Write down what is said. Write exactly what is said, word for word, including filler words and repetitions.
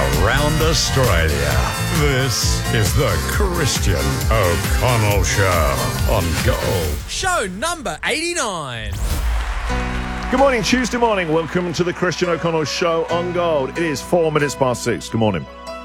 around Australia. This is the Christian O'Connell Show on Gold. Show number eighty-nine. Good morning, Tuesday morning. Welcome to the Christian O'Connell Show on Gold. It is four minutes past six. Good morning.